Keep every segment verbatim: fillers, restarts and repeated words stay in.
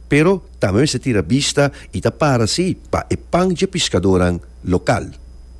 pero también se tira vista y tapar así para el pan de pescador local.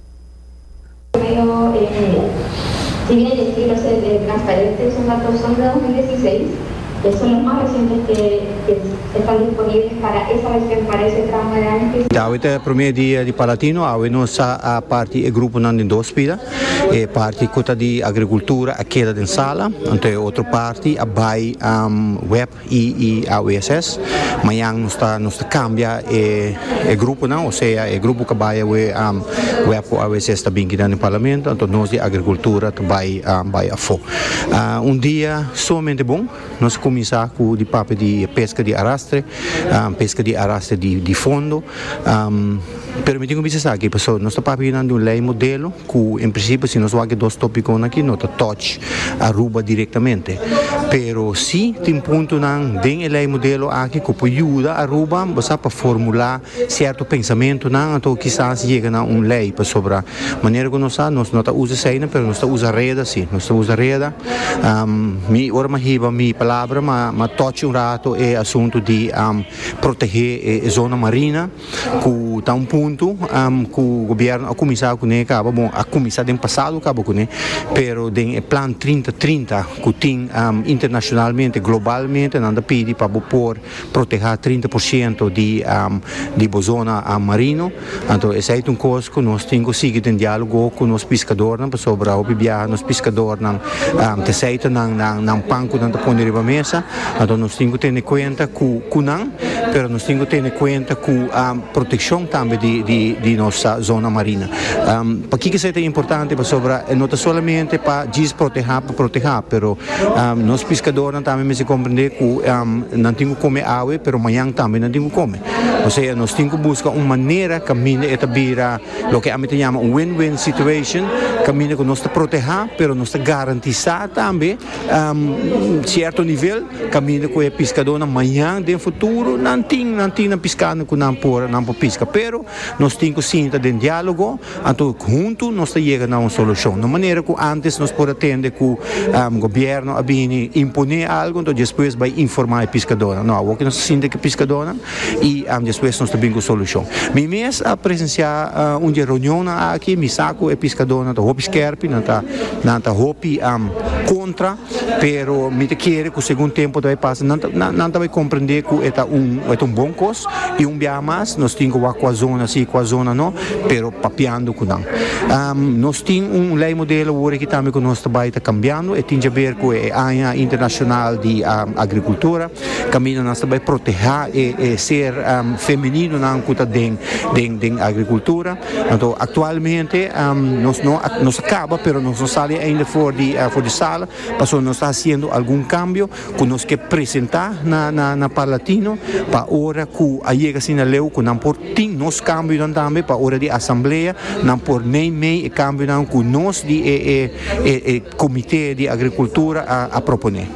Pero, eh, si bien el estilo de transparente, esos datos son de dos mil dieciséis, que son los más recientes que, que están disponibles para esa versión, para esse tramo de año. Davide é o primeiro dia de Palatino, a nossa a parte é grupo não em dois pida, é parte cota de agricultura a queda de sala, então outra parte a vai um, web e, e a U S S, amanhã nós está nós cambia é, é grupo não, ou seja, é grupo que vai um, web com a U S S também que dá no parlamento, então nós de agricultura vai um, vai a fo. Uh, um dia somente bom, nós começar com de papo de pesca de arrastre, um, pesca de arrastre de, de fundo. Um, pero me tenho que dizer que pessoal, nós estamos falando de um lei modelo que, em princípio, se nós vamos dois tópicos aqui, não está touch Aruba diretamente. Pero se tem ponto não tem a lei modelo aqui que pode ajudar a Aruba, você para formular certo pensamento, não, então quizás chega a uma lei para sobre a maneira que nós nós não usamos cena, pero nós usamos reda, sim, nós usamos reda. Um, me ora me riba me palavra, mas mas touch um rato é assunto de um, proteger a zona marina, que está um ponto um, que o governo a começar com ele, acaba bom, a começar do passado, acaba com ele, pero tem o plano trinta trinta que tem um, internacionalmente, globalmente, não pede para por proteger trinta por cento de um, de zona um, marino, então esse é um coisa que nós temos que seguir em diálogo com os pescadores, para sobre o viajar os pescadores, não te aceita não não não panco não te põe riba mesa, então nós temos que ter em conta que que não, pero nós temos que ter em conta que a proteção também de de de nossa zona marina. Um, para que isso é importante para sobre não somente para desproteger para proteger, pero um, nós pescadores também me se compreender que um, não temos que comer água, pero amanhã também não temos que comer. Ou seja, nós temos que buscar uma maneira caminho é tabira o que a gente chama um win-win situation, caminho que nós te proteger, pero nós te garantizar também um, certo nível, caminho que é pescador amanhã, no futuro, não tem não tem na pescando que não por não por pesca, pero nós temos que sentar em diálogo, então junto nós te chega a uma solução. De maneira que antes nós podemos atender que o um, governo a vir imponer algo, então depois vai informar o pescador. Não, o que nós sentimos que pescador e um, depois nós temos a solução. Me mês a presenciar uh, uma reunião aqui, me saco é pescador, não está hopi skerpi, não está não está hopi um, contra, pero me te quer que o segundo tempo vai passar, não não não vai compreender que é um é um bom costo e um bem mais, nós temos que com a zona assim, com a zona não, pero papiando com não. Um, nós temos um lei modelo hoje que também que nós vai estar cambiando e tem a ver com a área internacional de um, agricultura, caminho nós vai proteger e, e ser um, feminino na cuta de de agricultura. Então atualmente um, nós não nós acaba, pero nós não sai ainda fora de uh, fora de sala, passou nós está fazendo algum cambio que nós que apresentar na na na Palatino para hora que a chega assim na leu que não por tem nos cambio também para hora de assembleia, não por nem meio cambio não que nós de e, e, e, comitê de agricultura a, a proponer.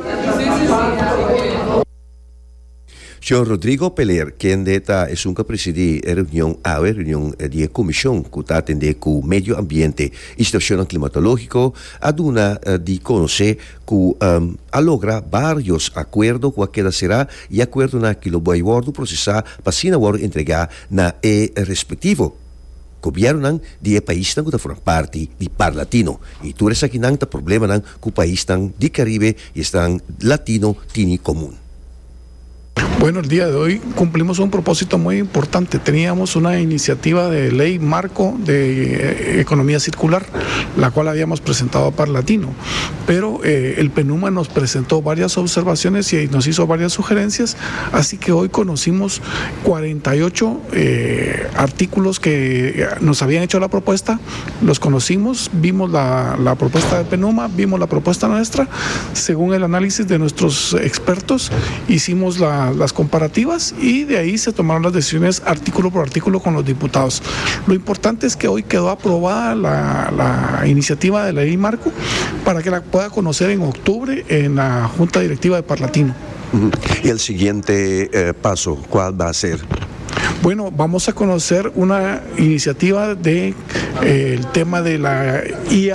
Senhor Rodrigo Peler, que deta é um que preside a reunião a reunião de comissão que está atendendo com o meio ambiente e situação climatológico, aduna de conhecer que um, a logra vários acordos com aquela será e acordo na que lo vai guardo processar para se não entregar na e respectivo governo de país que formam parte de par latino e tudo isso aqui não tem problema não que o país de Caribe e estão latino tiene común. Bueno, el día de hoy cumplimos un propósito muy importante. Teníamos una iniciativa de ley marco de eh, economía circular, la cual habíamos presentado a Par Latino, pero eh, el PENUMA nos presentó varias observaciones y nos hizo varias sugerencias, así que hoy conocimos cuarenta y ocho eh, artículos que nos habían hecho la propuesta, los conocimos, vimos la, la propuesta de PENUMA, vimos la propuesta nuestra, según el análisis de nuestros expertos, hicimos la las comparativas y de ahí se tomaron las decisiones artículo por artículo con los diputados. Lo importante es que hoy quedó aprobada la, la iniciativa de la ley marco para que la pueda conocer en octubre en la Junta Directiva de Par Latino. ¿Y el siguiente eh, paso cuál va a ser? Bueno, vamos a conocer una iniciativa de eh, el tema de la I A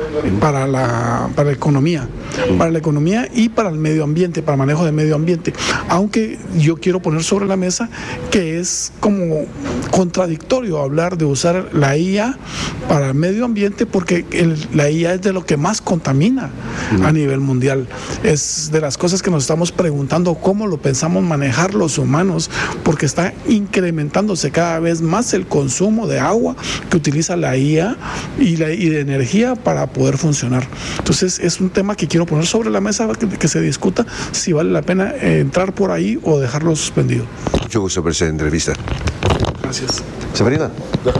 para la, para la economía, para la economía y para el medio ambiente, para el manejo del medio ambiente. Aunque yo quiero poner sobre la mesa que es como contradictorio hablar de usar la I A para el medio ambiente, porque el, la I A es de lo que más contamina uh-huh. a nivel mundial. Es de las cosas que nos estamos preguntando cómo lo pensamos manejar los humanos, porque está incrementándose cada vez más el consumo de agua que utiliza la I A y, la, y de energía para poder funcionar. Entonces es un tema que quiero poner sobre la mesa, que, que se discuta si vale la pena eh, entrar por ahí o dejarlo suspendido. Mucho gusto por esta entrevista. Gracias. Sabrina.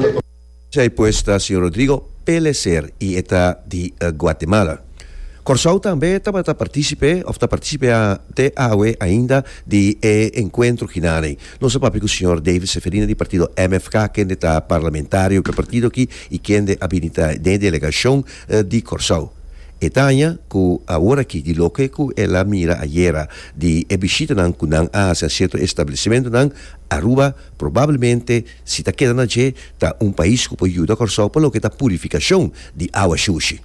Se ha puesto señor Rodrigo Pelecer y está de uh, Guatemala. Corsau também estava a participar, ou está a participar de AUE ainda de eh, encontro ginane. Nós sabemos que o senhor David Seferina do partido M F K, que está parlamentário do partido aqui e que é habilita de delegação uh, de Corsau. E Tanya, que agora aqui de local que ela mira ayer de visita nan kunang a certo estabelecimento nan Aruba, provavelmente se está quedando aqui tá um país que pode ajudar Corsau para o que está purificação de água sushi.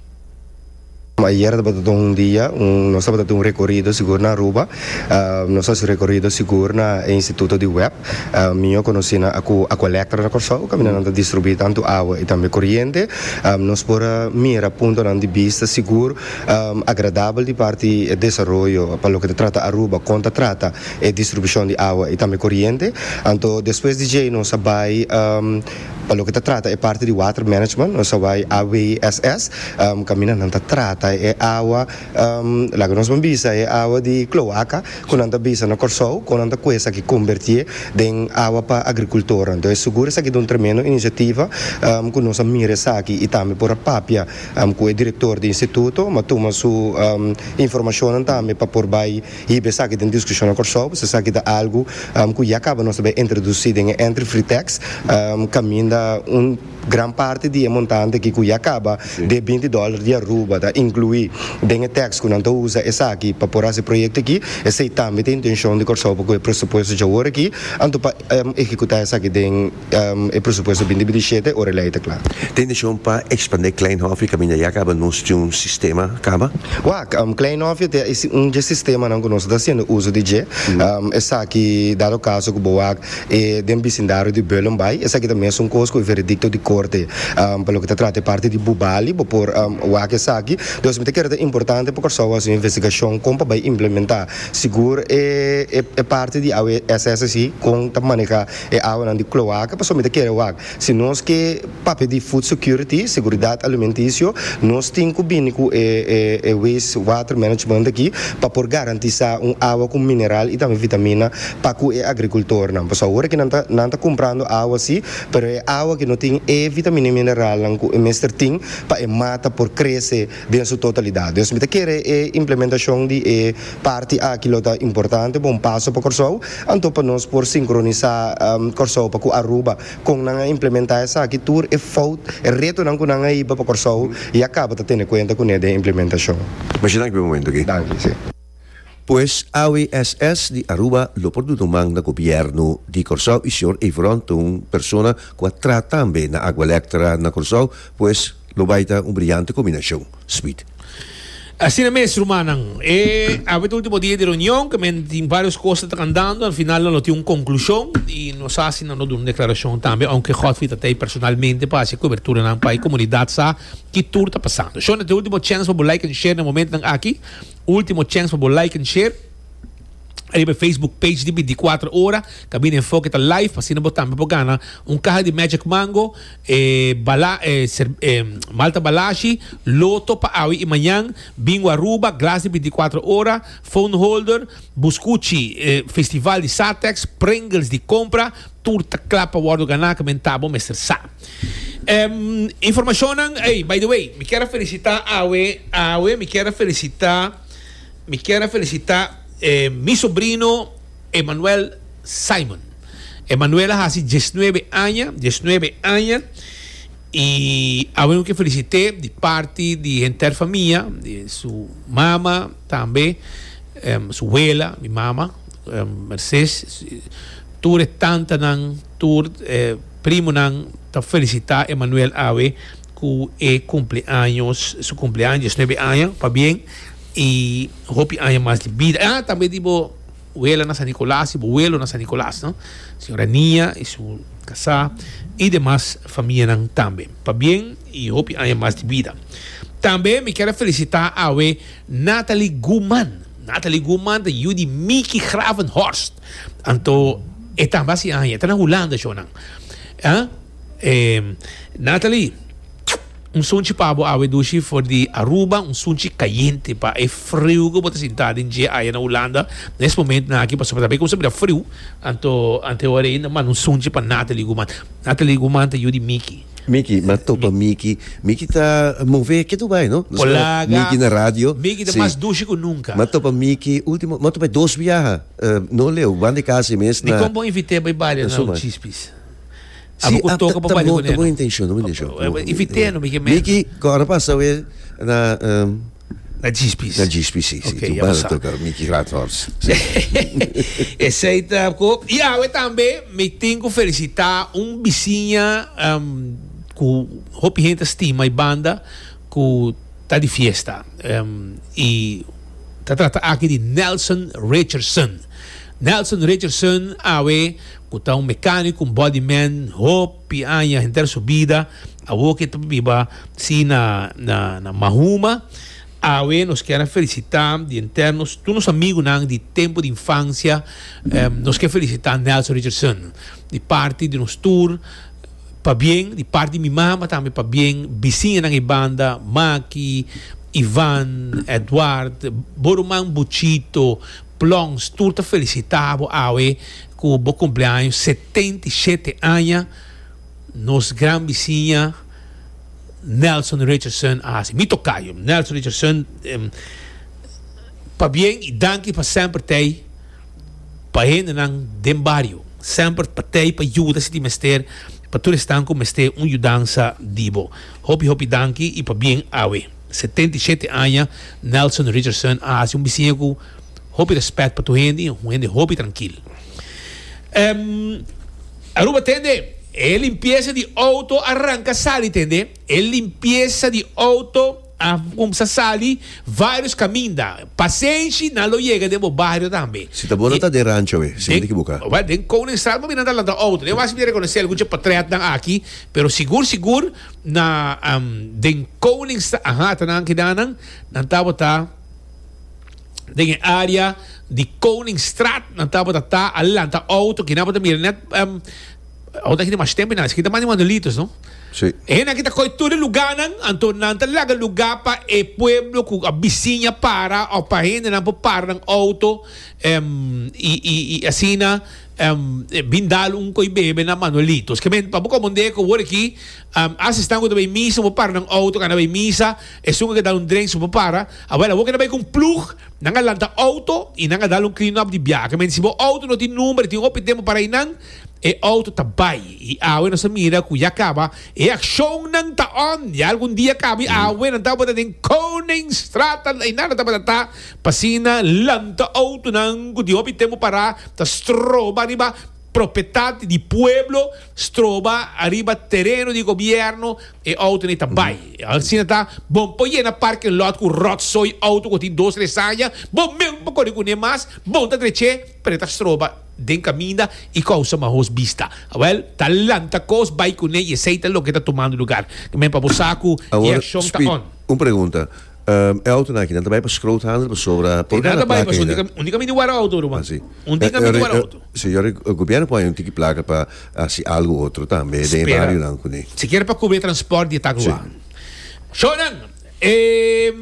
Ayer dapat um dia, um, nós dapat um recorrido seguro na Aruba, uh, nós fazemos recorrido seguro na Instituto de Web. Uh, minha conheci na aku a coleta na Corsau, caminhando a distribuir tanto água e também corrente. Um, nós por mira ponto de vista seguro, um, agradável de parte de desenvolvimento para o que trata Aruba, conta trata e distribuição de água e também corrente. Então depois de aí nós vai um, para o que trata é parte de water management, nós vai A W S S, um, caminhando a trata é água, um, lá que nós vamos ver é água de cloaca, quando anda bisa na Corsau, quando anda coisa que convertir em água para agricultura. Então é seguro essa aqui de uma tremenda iniciativa, um, que nós mira essa aqui e também por a papia, um, que é diretor do instituto, mas toma sua um, informação também para por vai e essa aqui tem discussão na Corsau, se essa aqui dá algo um, que já acaba nós também introduzir em entre free tax, um, caminho da um gran parte di montante che qui acaba sì. de venti dollari di Aruba da inclui den tax che non usa essa aqui para por esse projeto aqui e sei também tem intenção de Corsau porque o pressuposto já ora aqui anto para um, executar essa aqui den um, o pressuposto vinte vinte e sete ora leite claro tem intenção para expandir Kleinhof e caminhar já acaba nós de um sistema acaba wa um, Kleinhof é um sistema não que nós está sendo uso de G um, essa aqui dado caso que boa e den vecindário de Belombai essa aqui também é um costo veredicto de corte um, para o que trata parte de Bubali por um, o que essa aqui então me que é importante porque só a investigação como para implementar seguro é, é, é parte de A W S S com a maneira é água de cloaca para só me que é o se nós que papel de food security seguridade alimentícia nós temos que é, é, é waste water management aqui para por garantir um água com mineral e também vitamina para o agricultor não para agora que não está não está comprando água assim pero é água que não tem é vitamina e mineral não que mestre tem para mata por crescer dentro sua totalidade então me que é implementação de é, parte aquilo tá importante bom passo para Corsau então para nós por sincronizar um, Corsau para a Aruba com não implementar essa aqui tour é falta é reto não que não é para Corsau e acaba tá tendo conta com a implementação mas já tem um momento aqui danke sim. Pues A W S S de Aruba lo produto man na governo di Corsau e senhor Evron, uma pessoa que trata também na água elétrica na Corsau, pues lo vai dar uma brilhante combinação. Sweet. Assim mesmo, Rumanan, é a o último dia de reunião que tem várias coisas andando, al final não tem uma conclusão e nós assinamos uma declaração também, aunque Godfrey até personalmente para fazer cobertura na país comunidade sabe que tudo está passando. Só no último chance para like and share no momento aqui, último chance para like and share. Aí no Facebook page de vinte e quatro horas, cabine enfoque tá live, assim botar para ganhar um carro de Magic Mango, eh, bala, eh, ser, eh, Malta Balashi, Loto para awi e manhã, Bingo Aruba, glass de vinte e quatro horas, phone holder, Buscucci, eh, Festival de Satex, Pringles de compra, turta clapa guardo ganhar, comentava, mestre Sá. Um, informação, hey, by the way, me quero felicitar a awi, a awi, me quero felicitar, me quero felicitar Eh, mi sobrino Emanuel Simon. Emanuel hace diecinueve años, diecinueve años y habemos que felicité de parte de entera familia, de su mamá también, eh, su abuela, mi mamá, eh, Mercedes, tur tanta nan, tur eh, primo nan, ta felicitar Emanuel Ave que é cumpleaños, su cumpleaños, nueve años, para bien, y hopi años más de vida. Ah, también digo, abuela na San Nicolás, y abuelo na San Nicolás, ¿no? Señora Nia y su casa, y demás familia también, para bien, y hopi años más de vida. También me quiero felicitar a we Natalie Guman. Natalie Guman de Judy Mickey Gravenhorst. Anto, esta base años, esta na Holanda, Jonan. Ah? Eh, Natalie, um sunchi para a Awedushi for de Aruba, um sunchi caliente para é frio que você sentar em dia aí na Holanda. Nesse momento na aqui para saber como sempre é frio, anto ante hora ainda, mas um sunchi para Natalie Guman. Natalie Guman te Judy Mickey. Mickey, mas topa Mickey. Mickey tá mover que tu vai, não? Polaga. Mickey na rádio. Mickey tá mais duche que nunca. Mas topa Mickey, último, mas topa dois viaja. Uh, não leu, van de casa mesmo. De como invitei para baile na Chispis. Sim, ah, tá bom, tá bom intenção, não me deixou. Invitei no Mickey. Mickey, agora passa na na Chispis. Na Chispis, sim. Ok, tu vai tocar Mickey Gravenhorst. Esse aí tá. E eu também me tenho que felicitar um vizinha com hope gente estima e banda que tá de festa um, e tá tratando aqui de Nelson Richardson. Nelson Richardson awe que tá um mecânico, um bodyman, hope anya inteira subida, awe que tá viva si na na na Mahuma. Awe nos querem felicitar de internos, todos os amigos não de tempo de infância, um, nos querem felicitar Nelson Richardson de parte de nos tour. Para bem, de parte de minha mama também para bem, vizinha na banda, Maki, Ivan, Eduardo, Boruman Buchito, Plons, tudo felicitado awe com o bom cumpleaños, setenta e sete anos, nos gran vizinha Nelson Richardson, ah, me tocaio, Nelson Richardson, um, para bem e danke para sempre ter, para ele não dem barrio, sempre para ter, para ajuda se te mester, para todos estão como este um mudança dibo. Hopi hopi danki e para bem awe. setenta e sete anos, Nelson Richardson, ah, um vizinho com hopi respeito para tu gente, um gente hopi tranquilo. Um, Aruba tende, é limpeza de auto arranca sali tende, é limpeza de auto a começar sali vários caminhos, paciente não lo chega de bairro também. Se tá bom não tá de rancho, we, se não equivocar. Vai, den Koning Straat, mas não tá lá da auto. Eu acho que reconhecer algum tipo de patriota aqui, pero seguro seguro na um, den Koning Straat, aha, tá nang kidanan, nang tabo tá den área de Koning Straat, nang tabo tá tá alanta auto, que não pode mirar net um, auto aqui de mais tempo, não, isso aqui tá mais de Manuelitos, não? Sim. E na kita koi tudo lugar nan, anto nan talaga lugar pa e pueblo ku a vizinha para o pa gente nan po para ng auto um, e, e, e assim na um, bindalo um koi bebe na Manuelitos. Que men pabuko monde ko wori ki um, asistan ko também misa mo para ng auto kana bay misa e sunga que dá um drink mo para abela wo que bay com plug nanga lanta auto e nanga dalo um clean up de biya. Que men si mo auto no tin número tin opit demo para inang e auto tabay e awe na sa mira kuya acaba e aksyon ng taon e algún dia kabi awe ng tao din Koning Straat ay nana tapata pasina lanta auto ng kudio pitemo para ta stroba di ba proprietà di pueblo stroba arriba terreno di governo e auto ni tabay al sinata bom poye na parking lot ku rotsoy auto ko ti dos resanya bom me po ko ni mas bom ta treche per ta stroba den caminha e causa mais vista. Well, talanta cos vai com ele e aceita lo que está tomando lugar. Que me para saco e a chão tá on. Uma pergunta. Um, é auto aqui, não vai para escroothandel, para sobra. Por nada vai para unicamente o auto, Ruben. Unicamente o auto. Senhor, o governo põe um tique placa para assim algo outro também, de vários não com ele. Se quer para cobrir transporte de Taguá. Shonan, eh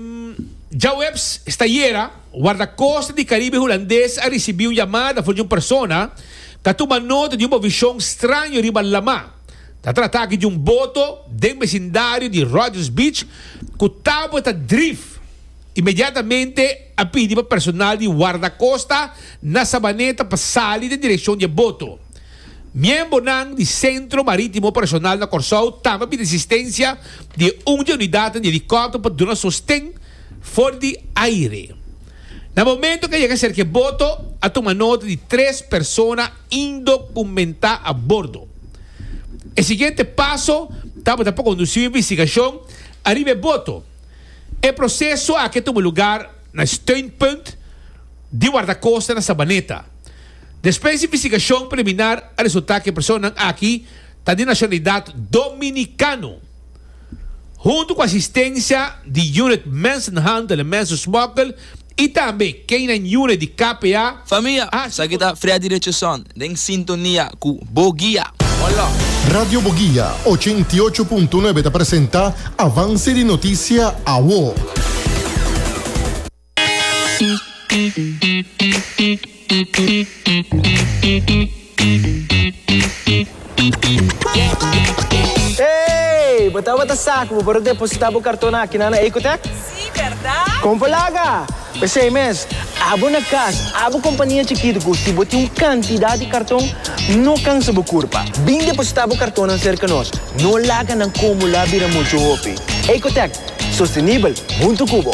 Jawebs Estayera, guarda-costa de Caribe holandês, recebeu uma chamada de uma pessoa que tomou nota de uma visão estranha riba lama. Está tratando de um boto do vecindário de Rogers Beach que estava a drift. Imediatamente, a pedir para o personal de guarda-costa na sabaneta para sair da direção do boto. Membro do Centro Marítimo Operacional na Corsol também pediu assistência de uma unidade de helicóptero para dar sustento fora de aire. No momento que llega a ser que boto, a tomar nota de três pessoas indocumentadas a bordo. O seguinte passo estava para conduzir uma investigação, arriba voto. O processo aqui toma lugar na steunpunt de guarda-costa na Sabaneta. Depois da investigação preliminar, a resultar que a pessoa aqui está de nacionalidade dominicana. Junto com a assistência de Unit Mensenhandel e Mensensmokkel e também quem na Unit de K P A. Família, ah, sa kita freia direção, em sintonia com Boguia. Olá. Radio Boguia ochenta e oito ponto nove te apresenta Avance de Notícia A W O. Ei, botava-te saco para depositar o cartão aqui na Ecotec? Sim, verdade? Compalaga! Pensei mesmo, abo na casa, abo companhia chiquita, se botar uma quantidade de cartão, não cansa a curva. Bem depositar o cartão cerca de nós, não larga não como lá vira muito open. Ecotec, sustentável, muito cubo.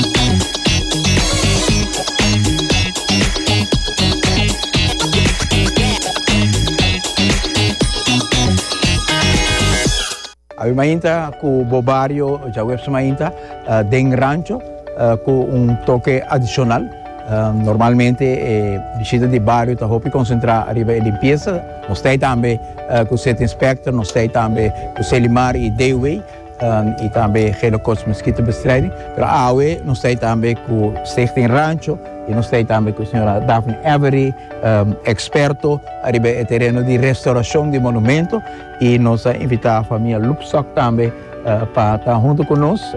Abbiamo ainda com o Bobario, já webs ainda, uh, den rancho, uh, com um toque adicional. Uh, normalmente, eh, visita de bairro está hopi concentrar arriba a limpeza. Nós temos também uh, com o Set Inspector, nós temos também com o Selimar e Dayway, um, e também Helocos Mosquito Bestrijding. Mas a A W E, nós temos também com o Stichting Rancho, e nós temos também com a senhora Daphne Avery, um, experto arriba o terreno de restauração de monumento, e nós invitamos a família Lupstock também uh, para estar junto conosco.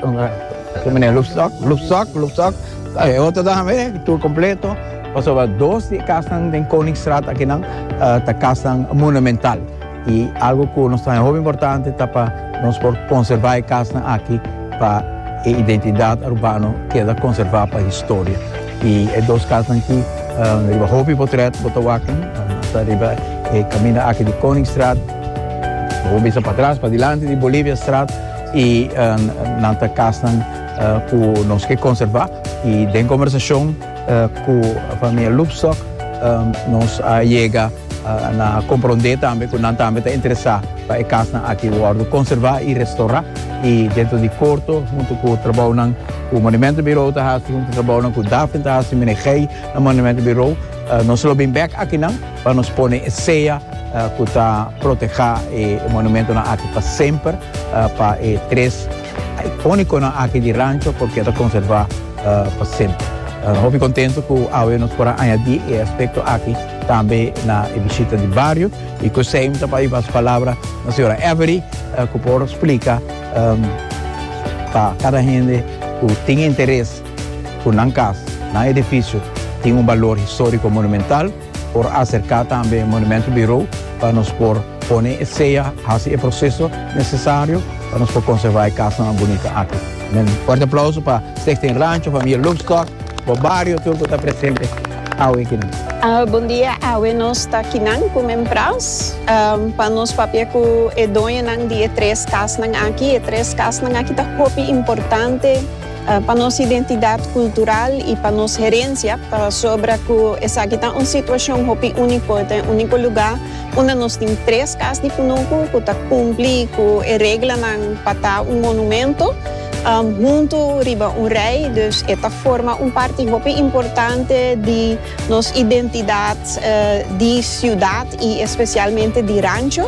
Uh, Lupstock, Lupstock, Lupstock, é outra também, tour completo. Passou dois de casas de Koningsstraat aqui na uh, casa monumental. E algo que nós temos muito importante é para nós conservar a casa aqui para a identidade urbana que é conservar para a história. E é duas casas aqui, uh, o Hopi Portrait, Botawaken, uh, arriba e caminha aqui de Koningsstraat, vou vir para trás, para diante de Bolívia Straat, e uh, na casa uh, que nós queremos conservar. E em conversação uh, com a família Lupstock, uh, nós uh, chega uh, na compreender também que nós também está interessado para a casa aqui guardo conservar e restaurar. E dentro de curto, junto com o trabalho com o Monumento Bureau, tá junto com o trabalho com o Daphne, tá assim, Menegei, no Monumento Bureau, uh, nós lo bem back aqui não, para nos pôr a ceia, uh, que está proteger o monumento na aqui para sempre, uh, para o três icônico na aqui de rancho, porque está conservar uh, para sempre. Uh, Estou contente que o A W E nos pode añadir esse aspecto aqui também na visita de bairro, e que sempre para ir as palavras da senhora Avery, uh, que pode explicar um, para cada gente que tem interesse por na casa, na edifício, tem um valor histórico monumental, por acercar também o Monumento Bureau para nos por pôr ceia, fazer o processo necessário para nos por conservar a casa bonita aqui. Um forte aplauso para Stichting Rancho, família Lupstock, o bairro, tudo que está presente. A W E Uh, bom dia, A W E nós está aqui como empresa um, para nós papel que é dono de três casas aqui, e três casas aqui está muito importante uh, para nossa identidade cultural e para nossa herência, para sobre que essa aqui está uma situação muito única, é um único lugar onde nós temos três casas de Punuco que está cumprir com a regra para um monumento. Um, junto riba um rei, dus esta forma um parte muito importante de nossa identidade uh, de cidade e especialmente de rancho.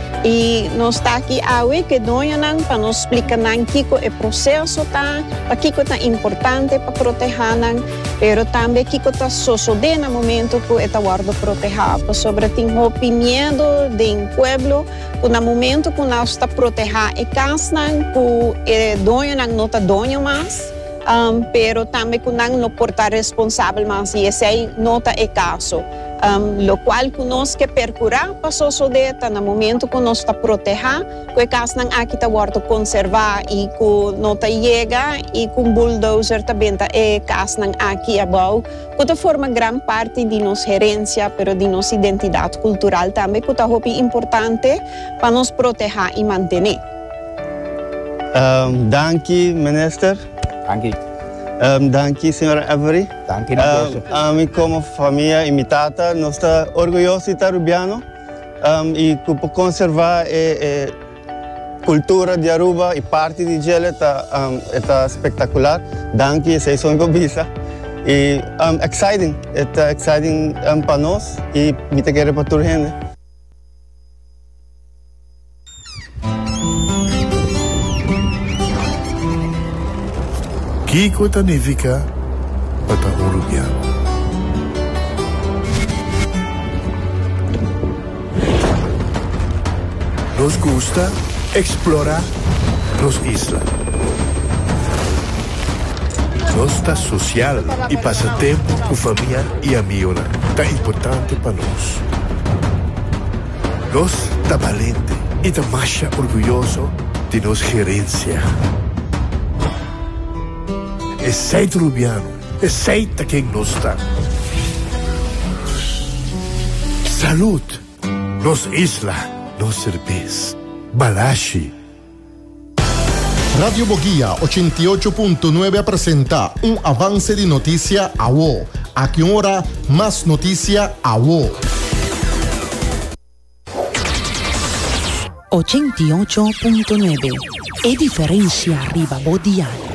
E nós está aqui a W E que doia para nos explicar que o processo está, para que é importante para proteger, mas também que está sucedendo no momento que está guarda proteger, sobre tem o medo do pueblo, que no momento que nós está proteger a casa, que doia não está doia mais. Um, pero também que não porta responsável mais, e esse não é o caso. Um, lo qual que nós que percurar passou sodeta no momento que nós está proteger, que a casa não aqui está guarda conservar e que não está chega e com bulldozer também está a casa não aqui abaixo, que está forma grande parte de nossa herência, pero de nossa identidade cultural também, que está muito importante para nos proteger e manter. Um, danke, minister. Danke. Um, danke, senhora Avery. Danke, um, a mim como família imitada, nós estamos orgulhosos de estar rubiano um, e por conservar e, e, cultura de Aruba e parte de Gele está um, está espetacular. Danke, vocês são visa. E um, exciting, está exciting um, para nós e me quero para toda a gente. Kiko significa para Uruguaiano. Nos gusta explorar las islas. Nos está social y pasa tiempo con familia y amigos. Tan importante para nos. Nos está valiente y está más orgulloso de nos gerencia. Es ser uruguaiano, es ser quien nos está. Salud, nos isla. Nos cerveza. Balashi. Radio Boguía ochenta y ocho punto nueve presenta un avance de noticia a vos. A qué hora más noticia a vos. ochenta y ocho punto nueve. E diferencia arriba Bodial.